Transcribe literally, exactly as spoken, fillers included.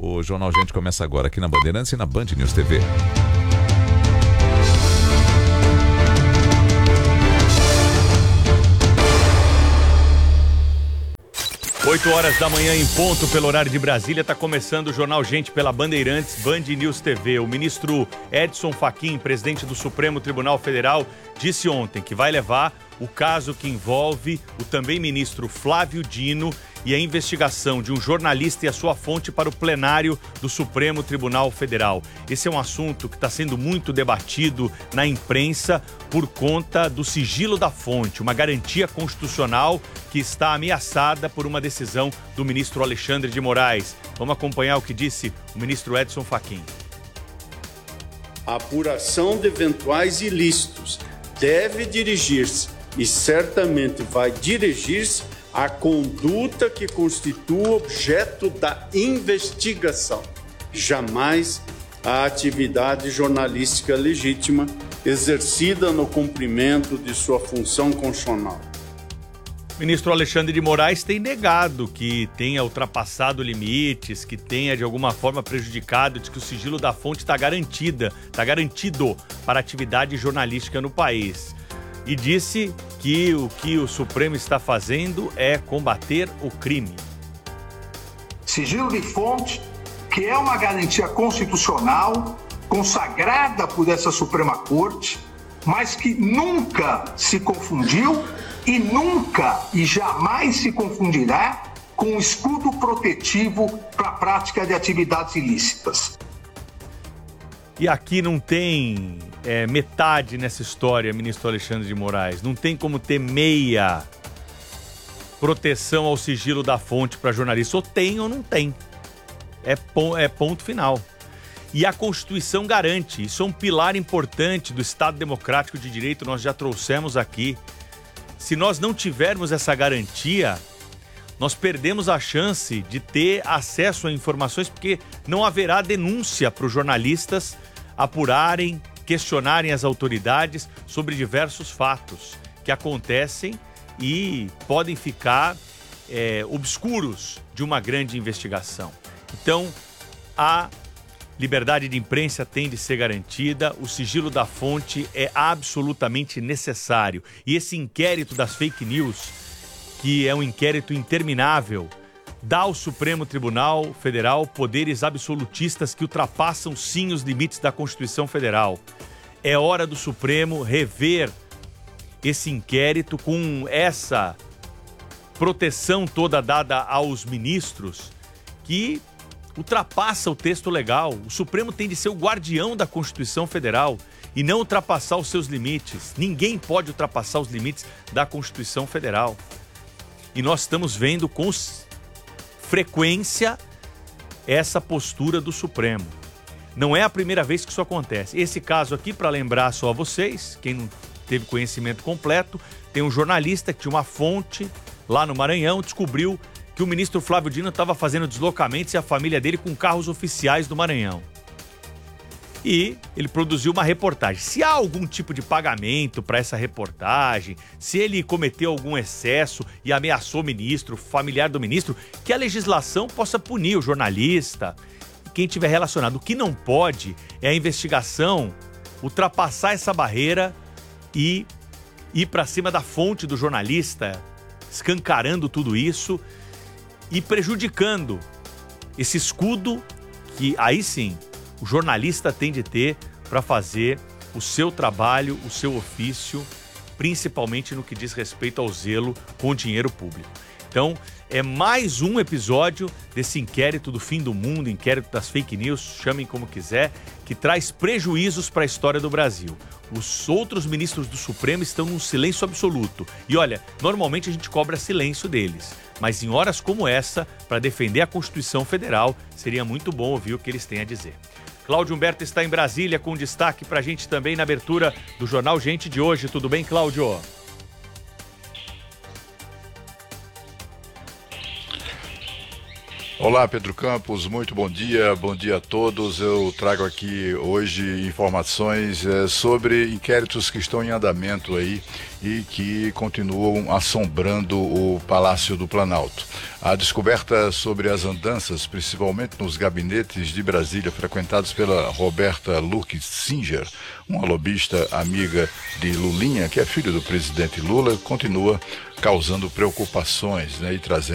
O Jornal Gente começa agora aqui na Bandeirantes e na Band News T V. oito horas da manhã em ponto pelo horário de Brasília, está começando o Jornal Gente pela Bandeirantes, Band News T V. O ministro Edson Fachin, presidente do Supremo Tribunal Federal, disse ontem que vai levar o caso que envolve o também ministro Flávio Dino e a investigação de um jornalista e a sua fonte para o plenário do Supremo Tribunal Federal. Esse é um assunto que está sendo muito debatido na imprensa por conta do sigilo da fonte, uma garantia constitucional que está ameaçada por uma decisão do ministro Alexandre de Moraes. Vamos acompanhar o que disse o ministro Edson Fachin. A apuração de eventuais ilícitos deve dirigir-se e certamente vai dirigir-se à conduta que constitua objeto da investigação, jamais à atividade jornalística legítima exercida no cumprimento de sua função constitucional. O ministro Alexandre de Moraes tem negado que tenha ultrapassado limites, que tenha de alguma forma prejudicado, diz que o sigilo da fonte está garantida, está garantido para a atividade jornalística no país. E disse que o que o Supremo está fazendo é combater o crime. Sigilo de fonte, que é uma garantia constitucional consagrada por essa Suprema Corte, mas que nunca se confundiu e nunca e jamais se confundirá com o escudo protetivo para a prática de atividades ilícitas. E aqui não tem é, metade nessa história, ministro Alexandre de Moraes. Não tem como ter meia proteção ao sigilo da fonte para jornalista. Ou tem ou não tem. É, é ponto final. E a Constituição garante. Isso é um pilar importante do Estado Democrático de Direito, nós já trouxemos aqui. Se nós não tivermos essa garantia, nós perdemos a chance de ter acesso a informações, porque não haverá denúncia para os jornalistas apurarem, questionarem as autoridades sobre diversos fatos que acontecem e podem ficar é, obscuros de uma grande investigação. Então, a liberdade de imprensa tem de ser garantida, o sigilo da fonte é absolutamente necessário. E esse inquérito das fake news, que é um inquérito interminável, dá ao Supremo Tribunal Federal poderes absolutistas que ultrapassam sim os limites da Constituição Federal. É hora do Supremo rever esse inquérito com essa proteção toda dada aos ministros que ultrapassa o texto legal. O Supremo tem de ser o guardião da Constituição Federal e não ultrapassar os seus limites. Ninguém pode ultrapassar os limites da Constituição Federal. E nós estamos vendo com frequência essa postura do Supremo. Não é a primeira vez que isso acontece. Esse caso aqui, para lembrar só a vocês, quem não teve conhecimento completo, tem um jornalista que tinha uma fonte lá no Maranhão, descobriu que o ministro Flávio Dino estava fazendo deslocamentos e a família dele com carros oficiais do Maranhão. E ele produziu uma reportagem. Se há algum tipo de pagamento para essa reportagem, se ele cometeu algum excesso e ameaçou o ministro, familiar do ministro, que a legislação possa punir o jornalista e quem tiver relacionado. O que não pode é a investigação ultrapassar essa barreira e ir para cima da fonte do jornalista, escancarando tudo isso e prejudicando esse escudo que aí sim o jornalista tem de ter para fazer o seu trabalho, o seu ofício, principalmente no que diz respeito ao zelo com o dinheiro público. Então, é mais um episódio desse inquérito do fim do mundo, inquérito das fake news, chamem como quiser, que traz prejuízos para a história do Brasil. Os outros ministros do Supremo estão num silêncio absoluto. E olha, normalmente a gente cobra silêncio deles. Mas em horas como essa, para defender a Constituição Federal, seria muito bom ouvir o que eles têm a dizer. Cláudio Humberto está em Brasília com destaque para a gente também na abertura do Jornal Gente de hoje. Tudo bem, Cláudio? Olá, Pedro Campos, muito bom dia, bom dia a todos. Eu trago aqui hoje informações é, sobre inquéritos que estão em andamento aí e que continuam assombrando o Palácio do Planalto. A descoberta sobre as andanças, principalmente nos gabinetes de Brasília, frequentados pela Roberta Luque Singer, uma lobista amiga de Lulinha, que é filho do presidente Lula, continua causando preocupações, né, e trazendo